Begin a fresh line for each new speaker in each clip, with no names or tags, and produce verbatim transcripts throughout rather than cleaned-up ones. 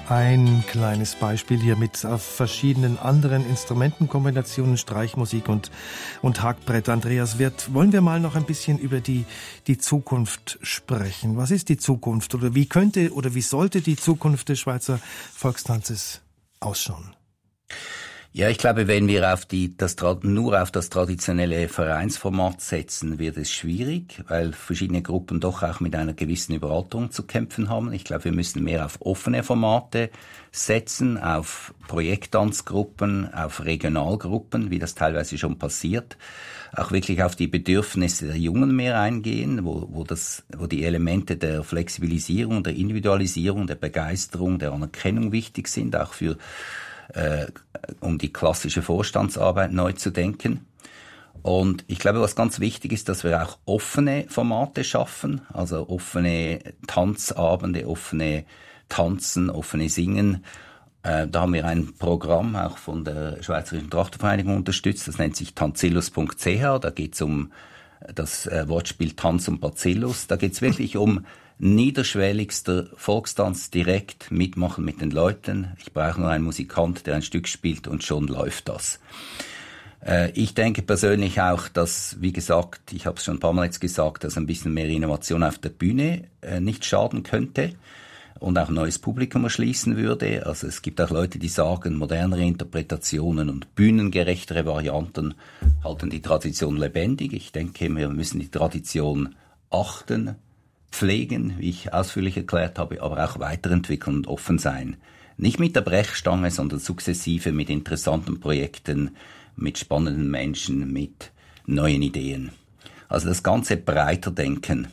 Ein kleines Beispiel hier mit auf verschiedenen anderen Instrumentenkombinationen, Streichmusik und, und Hackbrett. Andreas Wirth, wollen wir mal noch ein bisschen über die, die Zukunft sprechen? Was ist die Zukunft oder wie könnte oder wie sollte die Zukunft des Schweizer Volkstanzes ausschauen?
Ja, ich glaube, wenn wir auf die, das, nur auf das traditionelle Vereinsformat setzen, wird es schwierig, weil verschiedene Gruppen doch auch mit einer gewissen Überalterung zu kämpfen haben. Ich glaube, wir müssen mehr auf offene Formate setzen, auf Projekttanzgruppen, auf Regionalgruppen, wie das teilweise schon passiert. Auch wirklich auf die Bedürfnisse der Jungen mehr eingehen, wo, wo das, wo die Elemente der Flexibilisierung, der Individualisierung, der Begeisterung, der Anerkennung wichtig sind, auch für Äh, um die klassische Vorstandsarbeit neu zu denken. Und ich glaube, was ganz wichtig ist, dass wir auch offene Formate schaffen, also offene Tanzabende, offene Tanzen, offene Singen. Äh, da haben wir ein Programm auch von der Schweizerischen Trachtenvereinigung unterstützt, das nennt sich tanzillus punkt c h. Da geht es um das äh, Wortspiel Tanz und Bacillus. Da geht es wirklich um niederschwelligster Volkstanz, direkt mitmachen mit den Leuten. Ich brauche nur einen Musikant, der ein Stück spielt und schon läuft das. Äh, ich denke persönlich auch, dass, wie gesagt, ich habe es schon ein paar Mal jetzt gesagt, dass ein bisschen mehr Innovation auf der Bühne äh, nicht schaden könnte und auch ein neues Publikum erschließen würde. Also es gibt auch Leute, die sagen, modernere Interpretationen und bühnengerechtere Varianten halten die Tradition lebendig. Ich denke, wir müssen die Tradition achten, pflegen, wie ich ausführlich erklärt habe, aber auch weiterentwickeln und offen sein. Nicht mit der Brechstange, sondern sukzessive mit interessanten Projekten, mit spannenden Menschen, mit neuen Ideen. Also das Ganze breiter denken.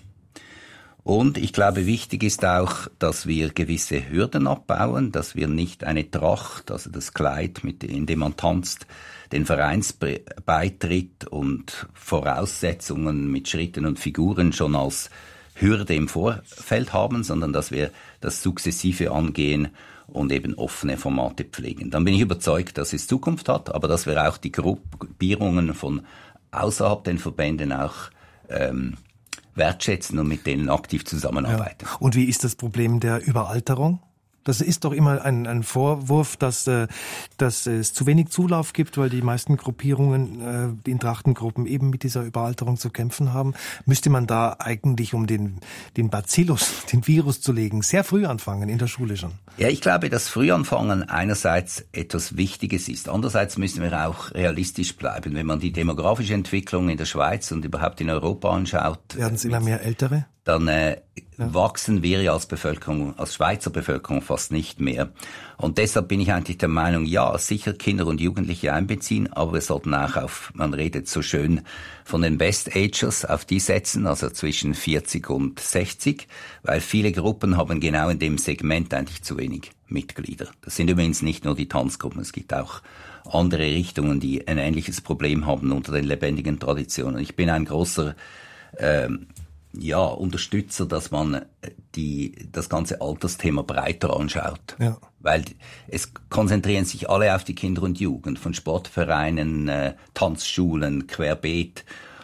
Und ich glaube, wichtig ist auch, dass wir gewisse Hürden abbauen, dass wir nicht eine Tracht, also das Kleid, mit, in dem man tanzt, den Vereinsbeitritt und Voraussetzungen mit Schritten und Figuren schon als Hürde im Vorfeld haben, sondern dass wir das sukzessive angehen und eben offene Formate pflegen. Dann bin ich überzeugt, dass es Zukunft hat, aber dass wir auch die Gruppierungen von außerhalb den Verbänden auch ähm, wertschätzen und mit denen aktiv zusammenarbeiten.
Ja. Und wie ist das Problem der Überalterung? Das ist doch immer ein, ein Vorwurf, dass, äh, dass es zu wenig Zulauf gibt, weil die meisten Gruppierungen, äh, die Trachtengruppen eben mit dieser Überalterung zu kämpfen haben. Müsste man da eigentlich, um den, den Bacillus, den Virus zu legen, sehr früh anfangen, in der Schule schon?
Ja, ich glaube, dass Frühanfangen einerseits etwas Wichtiges ist. Andererseits müssen wir auch realistisch bleiben. Wenn man die demografische Entwicklung in der Schweiz und überhaupt in Europa anschaut,
werden es immer mehr Ältere?
Dann äh, ja. wachsen wir ja als Bevölkerung, als Schweizer Bevölkerung fast nicht mehr. Und deshalb bin ich eigentlich der Meinung, ja, sicher Kinder und Jugendliche einbeziehen, aber wir sollten auch auf, man redet so schön von den Best-Agers, auf die setzen, also zwischen vierzig und sechzig, weil viele Gruppen haben genau in dem Segment eigentlich zu wenig Mitglieder. Das sind übrigens nicht nur die Tanzgruppen, es gibt auch andere Richtungen, die ein ähnliches Problem haben unter den lebendigen Traditionen. Ich bin ein großer ähm, ja, Unterstützer, dass man die, das ganze Altersthema breiter anschaut. Ja. Weil es konzentrieren sich alle auf die Kinder und Jugend, von Sportvereinen, äh, Tanzschulen, querbeet.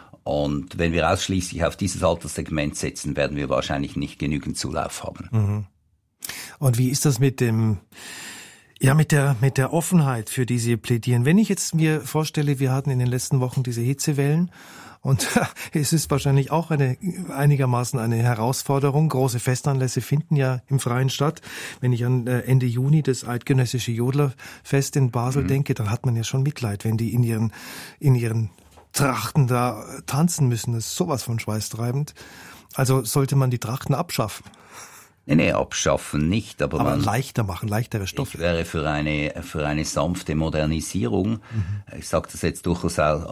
Und wenn wir ausschließlich auf dieses Alterssegment setzen, werden wir wahrscheinlich nicht genügend Zulauf haben.
Mhm. Und wie ist das mit dem, ja, mit der, mit der Offenheit, für die Sie plädieren? Wenn ich jetzt mir vorstelle, wir hatten in den letzten Wochen diese Hitzewellen, und es ist wahrscheinlich auch eine einigermaßen eine Herausforderung. Große Festanlässe finden ja im Freien statt. Wenn ich an Ende Juni das eidgenössische Jodlerfest in Basel mhm. denke, dann hat man ja schon Mitleid, wenn die in ihren in ihren Trachten da tanzen müssen. Das ist sowas von schweißtreibend. Also sollte man die Trachten abschaffen.
Nee, nee, abschaffen nicht, aber,
aber
man
leichter machen, leichtere Stoffe.
Ich wäre für eine für eine sanfte Modernisierung. Mhm. Ich sage das jetzt durchaus auch